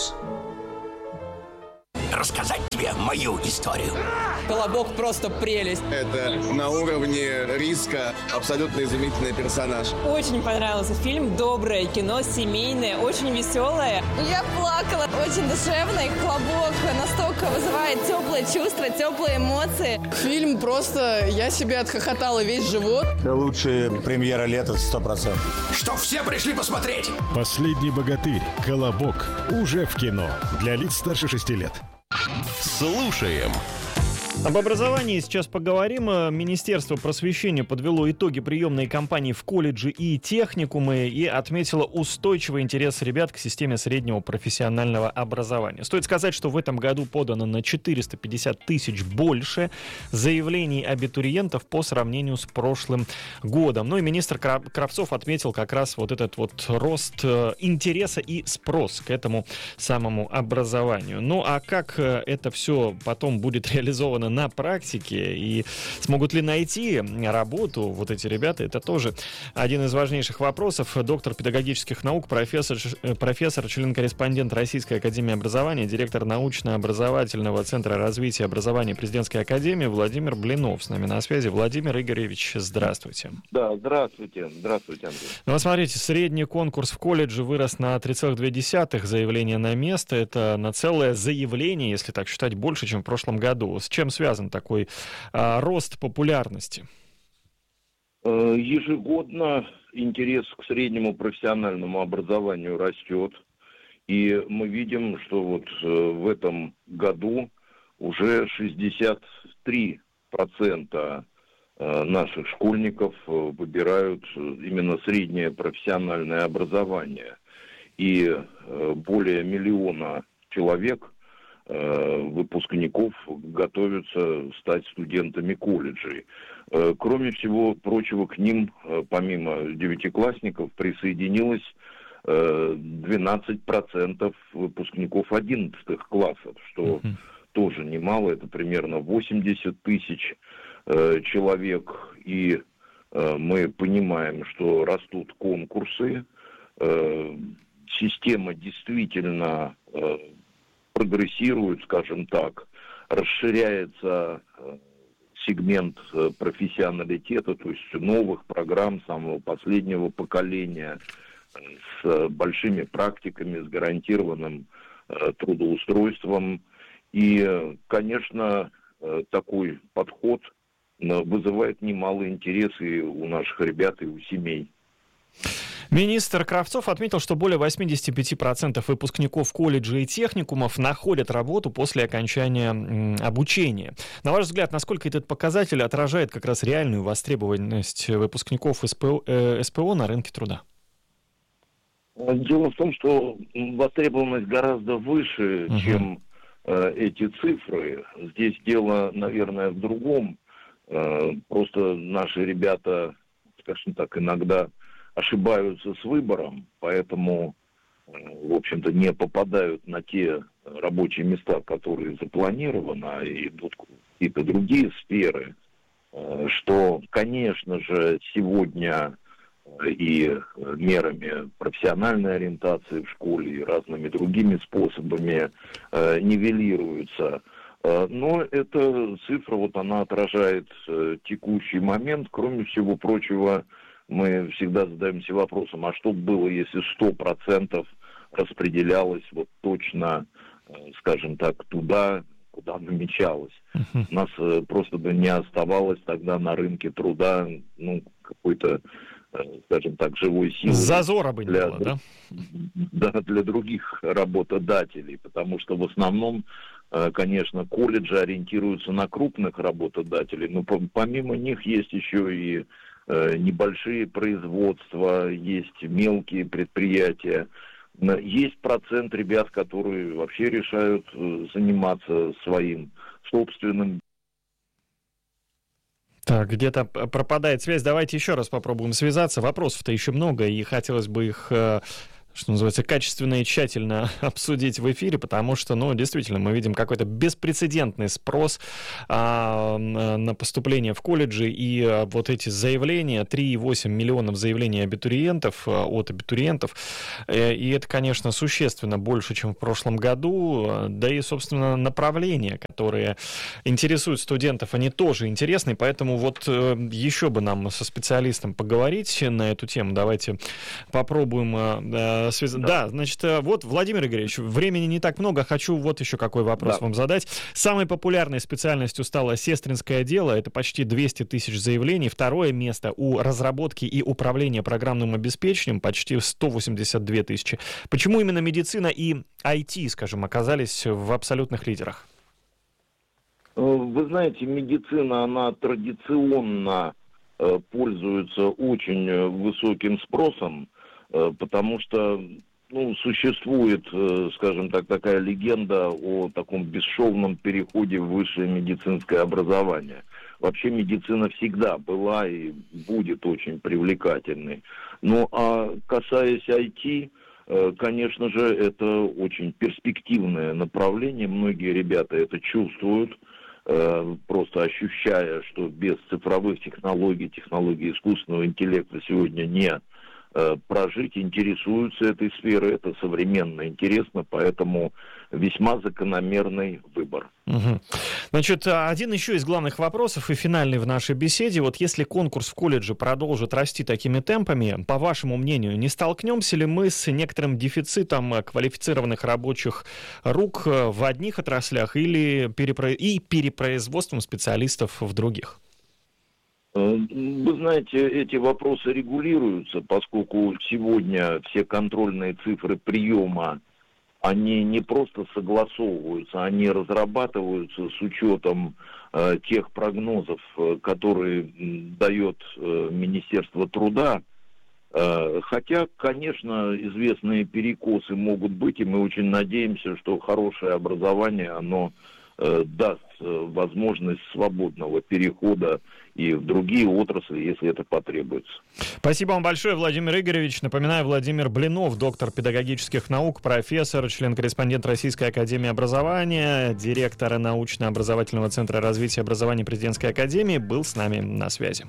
Рассказать тебе мою историю. «Колобок» просто прелесть. Это на уровне Риска абсолютно изумительный персонаж. Очень понравился фильм. Доброе кино, семейное, очень веселое. Я плакала. Очень душевный. «Колобок» настолько вызывает теплые чувства, теплые эмоции. Фильм просто... Я себе отхохотала весь живот. Это лучшая премьера лета 100%. Что все пришли посмотреть? «Последний богатырь. Колобок» уже в кино. Для лиц старше 6 лет. Слушаем. Об образовании сейчас поговорим. Министерство просвещения подвело итоги приемной кампании в колледжи и техникумы и отметило устойчивый интерес ребят к системе среднего профессионального образования. Стоит сказать, что в этом году подано на 450 тысяч больше заявлений абитуриентов по сравнению с прошлым годом. Ну и министр Кравцов отметил как раз вот этот вот рост интереса и спрос к этому самому образованию. Ну а как это все потом будет реализовано на практике и смогут ли найти работу вот эти ребята, это тоже один из важнейших вопросов. Доктор педагогических наук, профессор, член-корреспондент Российской академии образования, директор научно-образовательного центра развития образования Президентской академии Владимир Блинов с нами на связи. Владимир Игоревич, здравствуйте. Да, здравствуйте. Здравствуйте, Андрей. Ну, смотрите, средний конкурс в колледже вырос на 3,2 заявления на место. Это на целое заявление, если так считать, больше, чем в прошлом году. С чем связан такой рост популярности? Ежегодно интерес к среднему профессиональному образованию растет. И мы видим, что вот в этом году уже 63% наших школьников выбирают именно среднее профессиональное образование. И более 1 миллиона человек, выпускников, готовятся стать студентами колледжей. Кроме всего прочего, к ним, помимо девятиклассников, присоединилось 12% выпускников 11 классов, что тоже немало, это примерно 80 тысяч человек. И мы понимаем, что растут конкурсы, система действительно прогрессирует, скажем так, расширяется сегмент профессионалитета, то есть новых программ самого последнего поколения с большими практиками, с гарантированным трудоустройством. И, конечно, такой подход вызывает немалый интерес и у наших ребят, и у семей. Министр Кравцов отметил, что более 85% выпускников колледжей и техникумов находят работу после окончания обучения. На ваш взгляд, насколько этот показатель отражает как раз реальную востребованность выпускников СПО на рынке труда? Дело в том, что востребованность гораздо выше, чем эти цифры. Здесь дело, наверное, в другом. Просто наши ребята, скажем так, иногда ошибаются с выбором, поэтому, в общем-то, не попадают на те рабочие места, которые запланированы, а идут в какие-то другие сферы, что, конечно же, сегодня и мерами профессиональной ориентации в школе, и разными другими способами нивелируются. Но эта цифра, вот она отражает текущий момент. Кроме всего прочего, мы всегда задаемся вопросом, а что было, если 100% распределялось вот точно, скажем так, туда, куда намечалось. У нас просто бы не оставалось тогда на рынке труда, ну, какой-то, скажем так, живой силы. Зазора бы не было, да? Да, для других работодателей, потому что в основном, конечно, колледжи ориентируются на крупных работодателей, но помимо них есть еще и небольшие производства, есть мелкие предприятия. Есть процент ребят, которые вообще решают заниматься своим собственным. Так, где-то пропадает связь. Давайте еще раз попробуем связаться. Вопросов-то еще много, и хотелось бы их, что называется, качественно и тщательно обсудить в эфире, потому что, действительно, мы видим какой-то беспрецедентный спрос на поступление в колледжи, и вот эти заявления, 3,8 миллионов заявлений от абитуриентов, и это, конечно, существенно больше, чем в прошлом году, да и, собственно, направления, которые интересуют студентов, они тоже интересны, поэтому вот еще бы нам со специалистом поговорить на эту тему. Давайте попробуем Да, значит, вот, Владимир Игоревич, времени не так много, хочу вот еще какой вопрос вам задать. Самой популярной специальностью стало сестринское дело, это почти 200 тысяч заявлений. Второе место у разработки и управления программным обеспечением, почти 182 тысячи. Почему именно медицина и IT, скажем, оказались в абсолютных лидерах? Вы знаете, медицина, она традиционно пользуется очень высоким спросом, потому что, существует, скажем так, такая легенда о таком бесшовном переходе в высшее медицинское образование. Вообще медицина всегда была и будет очень привлекательной. Ну, а касаясь IT, конечно же, это очень перспективное направление. Многие ребята это чувствуют, просто ощущая, что без цифровых технологий, технологий искусственного интеллекта сегодня не прожить, интересуются этой сферой, это современно интересно, поэтому весьма закономерный выбор. Угу. Значит, один еще из главных вопросов и финальный в нашей беседе. Вот если конкурс в колледже продолжит расти такими темпами, по вашему мнению, не столкнемся ли мы с некоторым дефицитом квалифицированных рабочих рук в одних отраслях или перепроизводством специалистов в других? Вы знаете, эти вопросы регулируются, поскольку сегодня все контрольные цифры приема, они не просто согласовываются, они разрабатываются с учетом тех прогнозов, которые дает Министерство труда. Хотя, конечно, известные перекосы могут быть, и мы очень надеемся, что хорошее образование, оно даст возможность свободного перехода и в другие отрасли, если это потребуется. Спасибо вам большое, Владимир Игоревич. Напоминаю, Владимир Блинов, доктор педагогических наук, профессор, член-корреспондент Российской академии образования, директор научно-образовательного центра развития образования Президентской академии, был с нами на связи.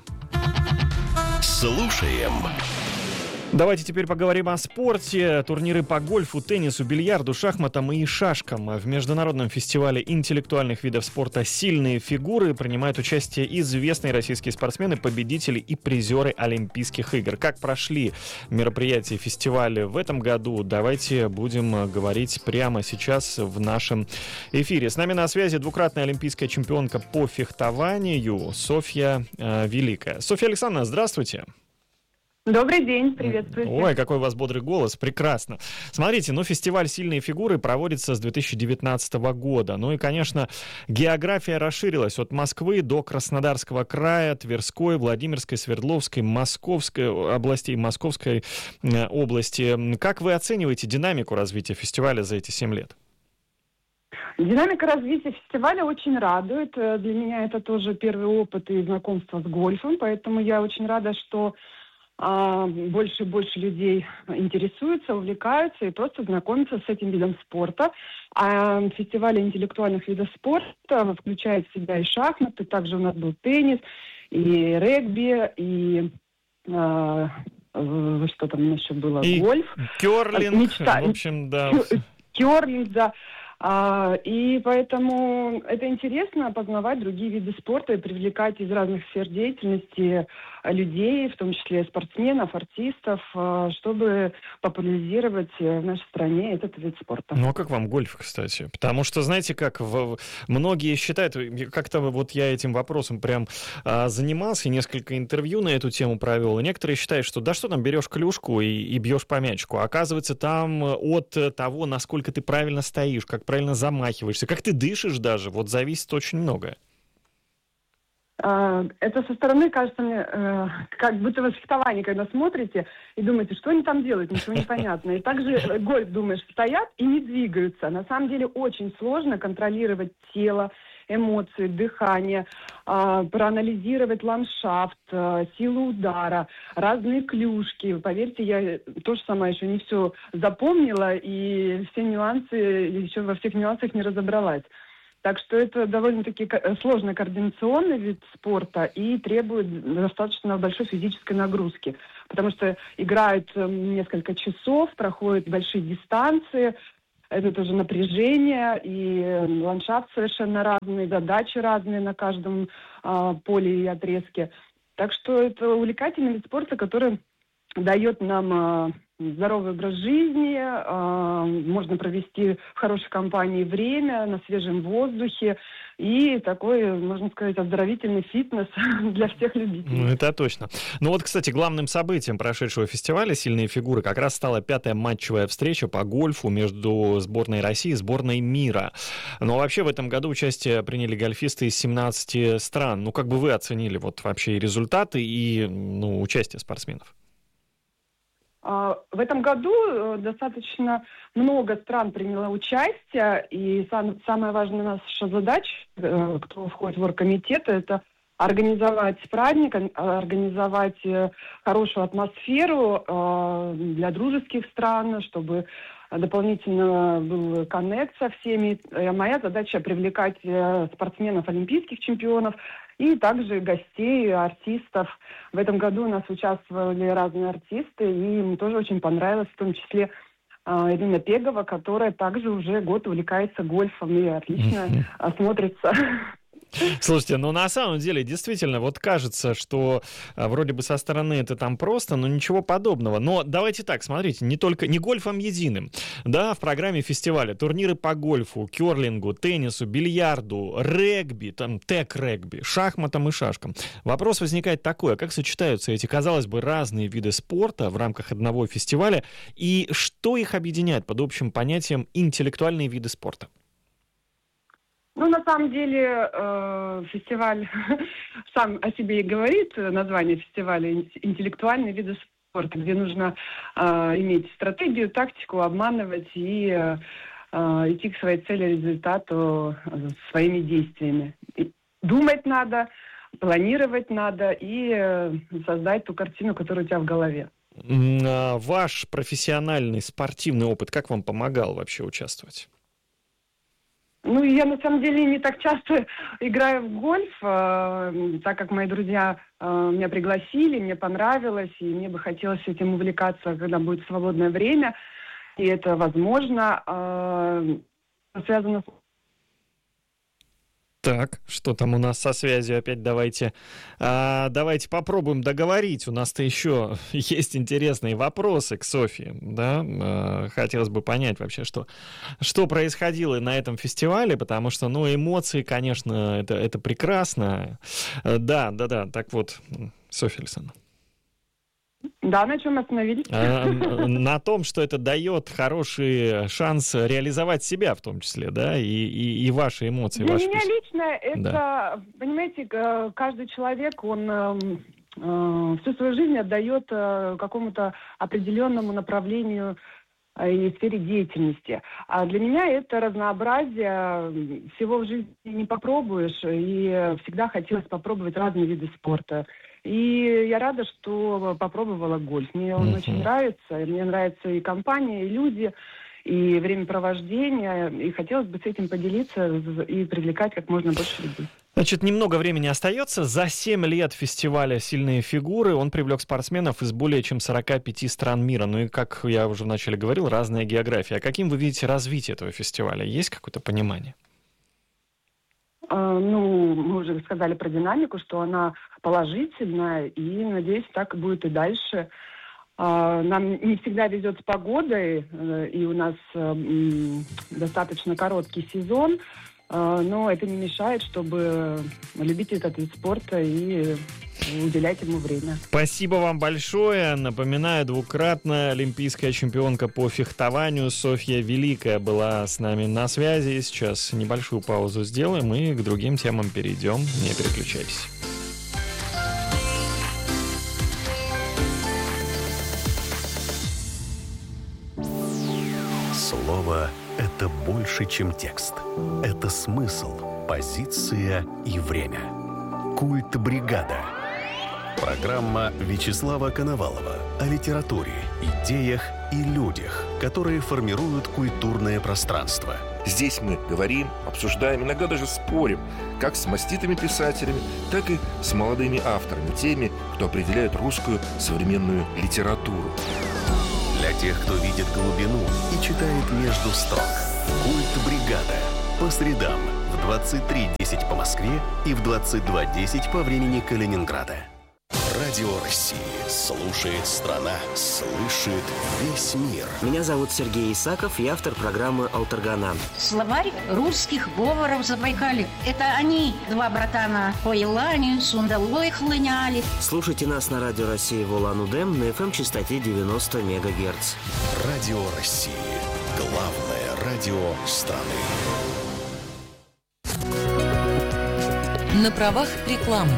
Слушаем. Давайте теперь поговорим о спорте. Турниры по гольфу, теннису, бильярду, шахматам и шашкам. В международном фестивале интеллектуальных видов спорта «Сильные фигуры» принимают участие известные российские спортсмены, победители и призеры Олимпийских игр. Как прошли мероприятия фестиваля в этом году, давайте будем говорить прямо сейчас в нашем эфире. С нами на связи двукратная олимпийская чемпионка по фехтованию Софья Великая. Софья Александровна, здравствуйте. Добрый день, приветствую. Ой, какой у вас бодрый голос, прекрасно. Смотрите, фестиваль «Сильные фигуры» проводится с 2019 года. И, конечно, география расширилась от Москвы до Краснодарского края, Тверской, Владимирской, Свердловской, Московской областей, Московской области. Как вы оцениваете динамику развития фестиваля за эти 7 лет? Динамика развития фестиваля очень радует. Для меня это тоже первый опыт и знакомство с гольфом, поэтому я очень рада, что больше и больше людей интересуются, увлекаются и просто знакомятся с этим видом спорта. А фестиваль интеллектуальных видов спорта включает в себя и шахматы, также у нас был теннис, и регби, и что там еще было, и гольф. Керлинг, в общем, да. Керлинг, да. И поэтому это интересно познавать другие виды спорта и привлекать из разных сфер деятельности людей, в том числе спортсменов, артистов, чтобы популяризировать в нашей стране этот вид спорта. А как вам гольф, кстати? Потому что, знаете, как многие считают, как-то вот я этим вопросом прям занимался, несколько интервью на эту тему провел, и некоторые считают, что да что там, берешь клюшку и бьешь по мячику. А оказывается, там от того, насколько ты правильно стоишь, как правильно замахиваешься, как ты дышишь даже, вот зависит очень многое. Это со стороны кажется мне, как будто вы в фехтовании, когда смотрите и думаете, что они там делают, ничего не понятно. И также гольф, думаешь, стоят и не двигаются. На самом деле очень сложно контролировать тело, эмоции, дыхание, проанализировать ландшафт, силу удара, разные клюшки. Поверьте, я тоже сама еще не все запомнила и все нюансы, еще во всех нюансах не разобралась. Так что это довольно-таки сложный координационный вид спорта и требует достаточно большой физической нагрузки. Потому что играют несколько часов, проходят большие дистанции, это тоже напряжение, и ландшафт совершенно разный, задачи разные на каждом поле и отрезке. Так что это увлекательный вид спорта, который дает нам здоровый образ жизни, можно провести в хорошей компании время, на свежем воздухе, и такой, можно сказать, оздоровительный фитнес для всех любителей. Ну, это точно. Ну вот, кстати, главным событием прошедшего фестиваля «Сильные фигуры» как раз стала 5-я матчевая встреча по гольфу между сборной России и сборной мира. Но вообще в этом году участие приняли гольфисты из 17 стран. Ну, как бы вы оценили вот вообще и результаты, и участие спортсменов? В этом году достаточно много стран приняло участие, и самая важная наша задача, кто входит в оргкомитет, это организовать праздник, организовать хорошую атмосферу для дружеских стран, чтобы дополнительно был коннект со всеми. Моя задача привлекать спортсменов, олимпийских чемпионов, и также гостей, артистов. В этом году у нас участвовали разные артисты, и им тоже очень понравилось, в том числе Ирина Пегова, которая также уже год увлекается гольфом и отлично смотрится. Слушайте, на самом деле, действительно, вот кажется, что вроде бы со стороны это там просто, но ничего подобного. Но давайте так, смотрите, не гольфом единым. Да, в программе фестиваля турниры по гольфу, керлингу, теннису, бильярду, регби, там, тег-регби, шахматам и шашкам. Вопрос возникает такой, а как сочетаются эти, казалось бы, разные виды спорта в рамках одного фестиваля, и что их объединяет под общим понятием интеллектуальные виды спорта? На самом деле, фестиваль сам о себе и говорит, название фестиваля «Интеллектуальные виды спорта», где нужно иметь стратегию, тактику, обманывать и идти к своей цели, результату своими действиями. Думать надо, планировать надо и создать ту картину, которая у тебя в голове. Ваш профессиональный спортивный опыт как вам помогал вообще участвовать? Я на самом деле не так часто играю в гольф, так как мои друзья меня пригласили, мне понравилось, и мне бы хотелось этим увлекаться, когда будет свободное время, и это возможно. Связано с... Так, что там у нас со связью опять? Давайте попробуем договорить. У нас-то еще есть интересные вопросы к Софье, да? Хотелось бы понять вообще, что происходило на этом фестивале, потому что, эмоции, конечно, это прекрасно. Да. Так вот, Софья Александровна. Да, на чем остановились? На том, что это дает хороший шанс реализовать себя в том числе, да, и ваши эмоции. Для меня лично это, понимаете, каждый человек, он всю свою жизнь отдает какому-то определенному направлению и сфере деятельности. А для меня это разнообразие, всего в жизни не попробуешь, и всегда хотелось попробовать разные виды спорта. И я рада, что попробовала гольф. Мне он очень нравится. Мне нравится и компания, и люди, и времяпровождение. И хотелось бы с этим поделиться и привлекать как можно больше людей. Значит, немного времени остается. За 7 лет фестиваля «Сильные фигуры» он привлек спортсменов из более чем 45 стран мира. Ну и, как я уже вначале говорил, разная география. А каким вы видите развитие этого фестиваля? Есть какое-то понимание? Мы уже сказали про динамику, что она положительная, и, надеюсь, так будет и дальше. Нам не всегда везет с погодой, и у нас достаточно короткий сезон, но это не мешает, чтобы любить этот вид спорта и уделять ему время. Спасибо вам большое. Напоминаю, двукратная олимпийская чемпионка по фехтованию Софья Великая была с нами на связи. Сейчас небольшую паузу сделаем и к другим темам перейдем. Не переключайтесь. Слово — это больше, чем текст. Это смысл, позиция и время. Культ бригада. Программа Вячеслава Коновалова о литературе, идеях и людях, которые формируют культурное пространство. Здесь мы говорим, обсуждаем, иногда даже спорим, как с маститыми писателями, так и с молодыми авторами, теми, кто определяет русскую современную литературу. Для тех, кто видит глубину и читает между строк. Культ бригада. По средам в 23:10 по Москве и в 22:10 по времени Калининграда. Радио России. Слушает страна. Слышит весь мир. Меня зовут Сергей Исаков, я автор программы «Алтаргана». Словарь русских говоров Забайкалья. Это они, два братана, по Елане, Сундалой хлыняли. Слушайте нас на Радио России в Улан-Удэ на FM-частоте 90 МГц. Радио России. Главное радио страны. На правах рекламы.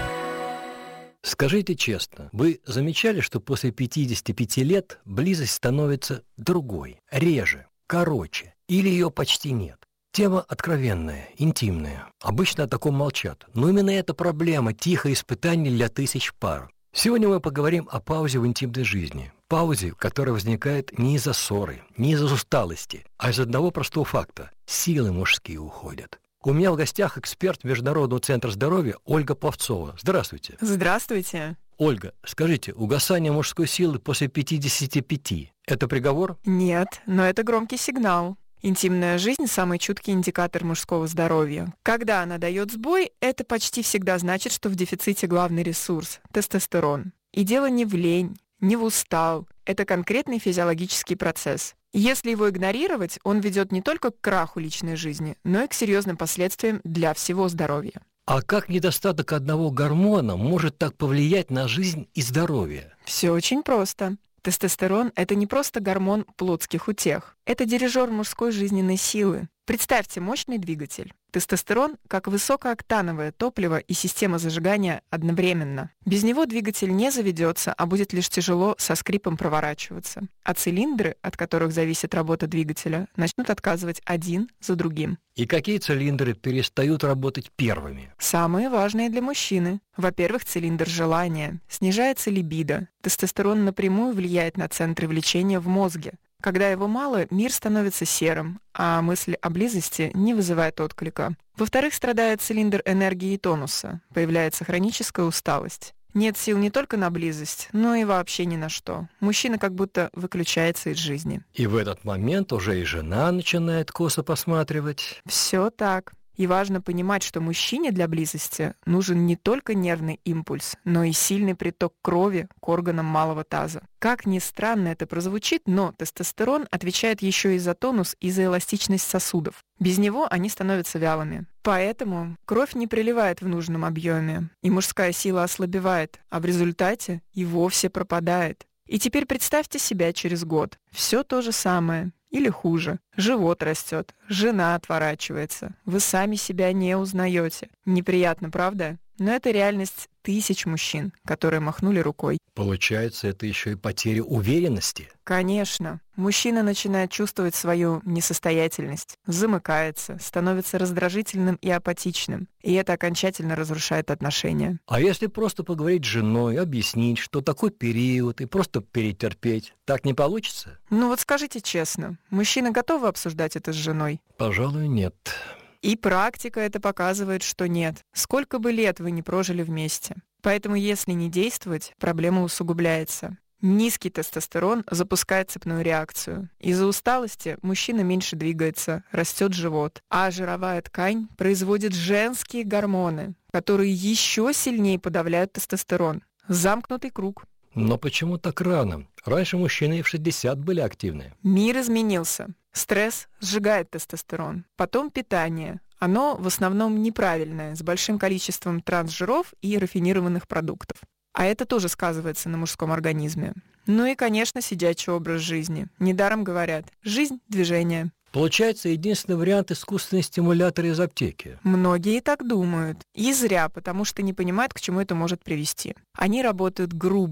Скажите честно, вы замечали, что после 55 лет близость становится другой, реже, короче, или ее почти нет? Тема откровенная, интимная. Обычно о таком молчат. Но именно эта проблема – тихое испытание для тысяч пар. Сегодня мы поговорим о паузе в интимной жизни. Паузе, которая возникает не из-за ссоры, не из-за усталости, а из одного простого факта – силы мужские уходят. У меня в гостях эксперт Международного центра здоровья Ольга Пловцова. Здравствуйте. Здравствуйте. Ольга, скажите, угасание мужской силы после 55 – это приговор? Нет, но это громкий сигнал. Интимная жизнь – самый чуткий индикатор мужского здоровья. Когда она дает сбой, это почти всегда значит, что в дефиците главный ресурс – тестостерон. И дело не в лень, не в устал. Это конкретный физиологический процесс. Если его игнорировать, он ведет не только к краху личной жизни, но и к серьезным последствиям для всего здоровья. А как недостаток одного гормона может так повлиять на жизнь и здоровье? Все очень просто. Тестостерон – это не просто гормон плотских утех. Это дирижер мужской жизненной силы. Представьте мощный двигатель. Тестостерон как высокооктановое топливо и система зажигания одновременно. Без него двигатель не заведется, а будет лишь тяжело со скрипом проворачиваться. А цилиндры, от которых зависит работа двигателя, начнут отказывать один за другим. И какие цилиндры перестают работать первыми? Самые важные для мужчины. Во-первых, цилиндр желания. Снижается либидо. Тестостерон напрямую влияет на центры влечения в мозге. Когда его мало, мир становится серым, а мысль о близости не вызывает отклика. Во-вторых, страдает цилиндр энергии и тонуса. Появляется хроническая усталость. Нет сил не только на близость, но и вообще ни на что. Мужчина как будто выключается из жизни. И в этот момент уже и жена начинает косо посматривать. Все так. И важно понимать, что мужчине для близости нужен не только нервный импульс, но и сильный приток крови к органам малого таза. Как ни странно это прозвучит, но тестостерон отвечает еще и за тонус и за эластичность сосудов. Без него они становятся вялыми. Поэтому кровь не приливает в нужном объеме, и мужская сила ослабевает, а в результате и вовсе пропадает. И теперь представьте себя через год. Все то же самое. Или хуже. Живот растет, жена отворачивается. Вы сами себя не узнаете. Неприятно, правда? Но это реальность тысяч мужчин, которые махнули рукой. Получается, это еще и потеря уверенности? Конечно. Мужчина начинает чувствовать свою несостоятельность, замыкается, становится раздражительным и апатичным. И это окончательно разрушает отношения. А если просто поговорить с женой, объяснить, что такой период, и просто перетерпеть, так не получится? Ну вот скажите честно, мужчины готовы обсуждать это с женой? Пожалуй, нет. И практика это показывает, что нет. Сколько бы лет вы не прожили вместе. Поэтому если не действовать, проблема усугубляется. Низкий тестостерон запускает цепную реакцию. Из-за усталости мужчина меньше двигается, растет живот, а жировая ткань производит женские гормоны, которые еще сильнее подавляют тестостерон. Замкнутый круг. Но почему так рано? Раньше мужчины и в 60 были активны. Мир изменился. Стресс сжигает тестостерон. Потом питание. Оно в основном неправильное, с большим количеством трансжиров и рафинированных продуктов. А это тоже сказывается на мужском организме. Ну и, конечно, сидячий образ жизни. Недаром говорят: жизнь – движение. Получается, единственный вариант – искусственный стимулятор из аптеки. Многие так думают. И зря, потому что не понимают, к чему это может привести. Они работают грубо.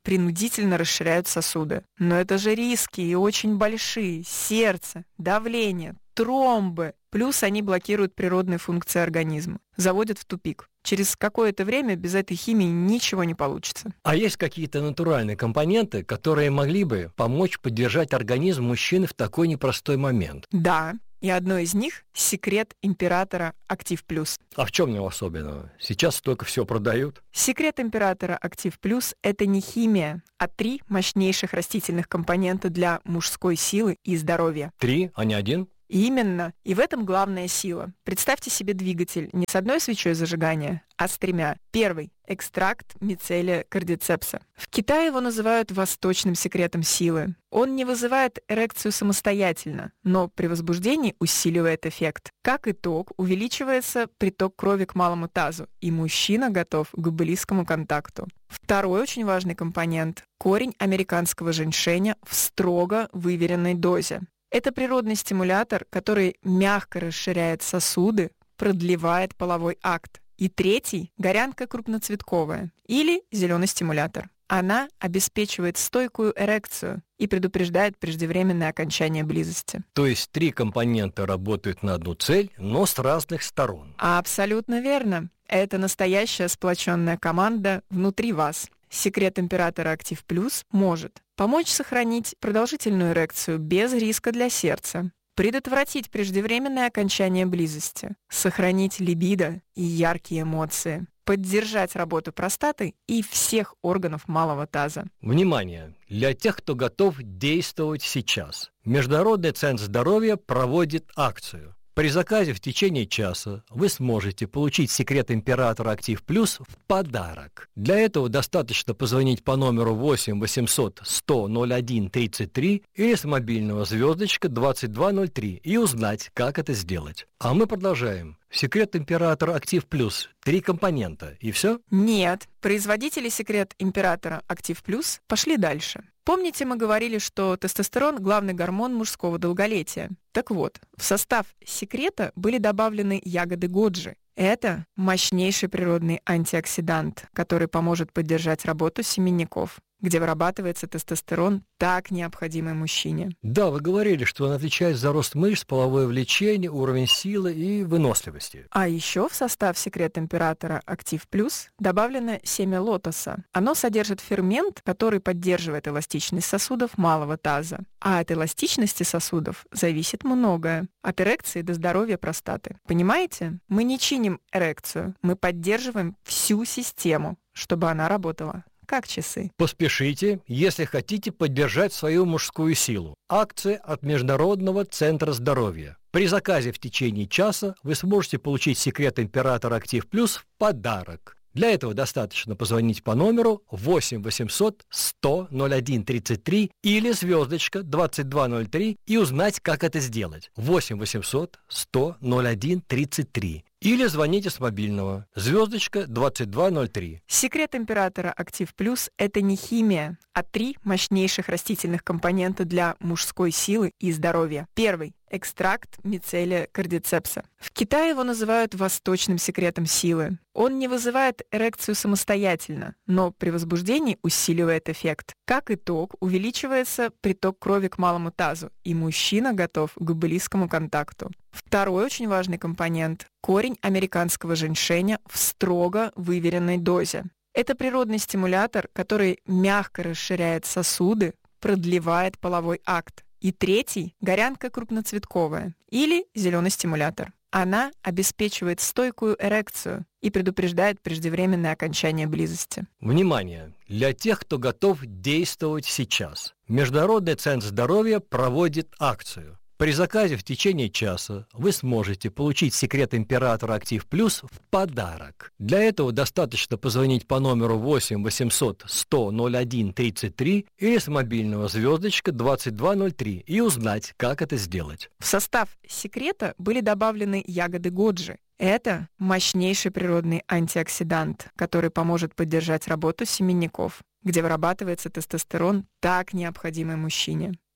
принудительно расширяют сосуды. Но это же риски и очень большие. Сердце, давление, тромбы. Плюс они блокируют природные функции организма, заводят в тупик. Через какое-то время без этой химии ничего не получится. А есть какие-то натуральные компоненты, которые могли бы помочь поддержать организм мужчины в такой непростой момент? Да. И одно из них – секрет императора Актив Плюс. А в чем его особенного? Сейчас столько всего продают. Секрет императора Актив Плюс – это не химия, а 3 мощнейших растительных компонента для мужской силы и здоровья. 3, а не 1? Именно. И в этом главная сила. Представьте себе двигатель не с одной свечой зажигания, а с 3. Первый – экстракт мицелия кардицепса. В Китае его называют восточным секретом силы. Он не вызывает эрекцию самостоятельно, но при возбуждении усиливает эффект. Как итог, увеличивается приток крови к малому тазу, и мужчина готов к близкому контакту. Второй очень важный компонент – корень американского женьшеня в строго выверенной дозе. Это природный стимулятор, который мягко расширяет сосуды, продлевает половой акт. И третий – горянка крупноцветковая или зеленый стимулятор. Она обеспечивает стойкую эрекцию и предупреждает преждевременное окончание близости. То есть 3 компонента работают на одну цель, но с разных сторон. Абсолютно верно. Это настоящая сплоченная команда внутри вас. Секрет императора Актив Плюс может помочь сохранить продолжительную эрекцию без риска для сердца, предотвратить преждевременное окончание близости, сохранить либидо и яркие эмоции, поддержать работу простаты и всех органов малого таза. Внимание! Для тех, кто готов действовать сейчас. Международный центр здоровья проводит акцию. При заказе в течение часа вы сможете получить секрет императора Актив Плюс в подарок. Для этого достаточно позвонить по номеру 8 800 100 01 33 или с мобильного звездочка 2203 и узнать, как это сделать. А мы продолжаем. Секрет императора Актив Плюс. 3 компонента. И все? Нет. Производители секрет императора Актив Плюс пошли дальше. Помните, мы говорили, что тестостерон – главный гормон мужского долголетия? Так вот, в состав секрета были добавлены ягоды годжи. Это мощнейший природный антиоксидант, который поможет поддержать работу семенников, где вырабатывается тестостерон, так необходимый мужчине. Да, вы говорили, что он отвечает за рост мышц, половое влечение, уровень силы и выносливости. А еще в состав секрет императора Актив Плюс добавлено семя лотоса. Оно содержит фермент, который поддерживает эластичность сосудов малого таза. А от эластичности сосудов зависит многое. От эрекции до здоровья простаты. Понимаете? Мы не чиним эрекцию, мы поддерживаем всю систему, чтобы она работала как часы. Поспешите, если хотите поддержать свою мужскую силу. Акция от Международного центра здоровья. При заказе в течение часа вы сможете получить секрет императора Актив Плюс в подарок. Для этого достаточно позвонить по номеру 8 800 100 01 33 или звездочка 2203 и узнать, как это сделать. 8 800 100 01 33. Или звоните с мобильного. Звездочка 2203. Секрет императора Актив Плюс – это не химия, а 3 мощнейших растительных компонента для мужской силы и здоровья. Первый – экстракт мицелия кардицепса. В Китае его называют восточным секретом силы. Он не вызывает эрекцию самостоятельно, но при возбуждении усиливает эффект. Как итог, увеличивается приток крови к малому тазу, и мужчина готов к близкому контакту. Второй очень важный компонент – корень американского женьшеня в строго выверенной дозе. Это природный стимулятор, который мягко расширяет сосуды, продлевает половой акт. И третий – горянка крупноцветковая или зеленый стимулятор. Она обеспечивает стойкую эрекцию и предупреждает преждевременное окончание близости. Внимание! Для тех, кто готов действовать сейчас. Международный центр здоровья проводит акцию. При заказе в течение часа вы сможете получить секрет императора Актив Плюс в подарок. Для этого достаточно позвонить по номеру 8 800 100 01 33 или с мобильного звездочка 2203 и узнать, как это сделать. В состав секрета были добавлены ягоды годжи. Это мощнейший природный антиоксидант, который поможет поддержать работу семенников, где вырабатывается тестостерон, так необходимый мужчине.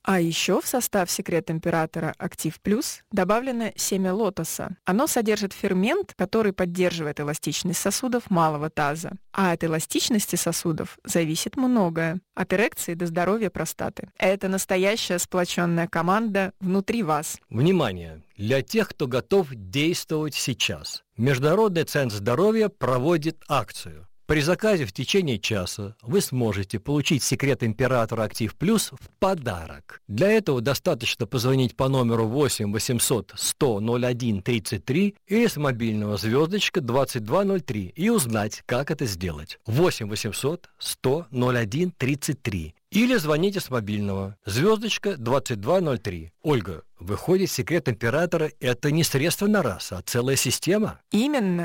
А еще в состав «Секрет императора Актив Плюс» добавлено семя лотоса. Оно содержит фермент, который поддерживает эластичность сосудов малого таза. А от эластичности сосудов зависит многое. От эрекции до здоровья простаты. Это настоящая сплоченная команда внутри вас. Внимание! Для тех, кто готов действовать сейчас. Международный центр здоровья проводит акцию. При заказе в течение часа вы сможете получить «Секрет императора Актив Плюс» в подарок. Для этого достаточно позвонить по номеру 8 800 100 01 33 или с мобильного звездочка 2203 и узнать, как это сделать. 8 800 100 01 33 или звоните с мобильного звездочка 2203. Ольга, выходит, «Секрет императора» — это не средство на раз, а целая система? Именно.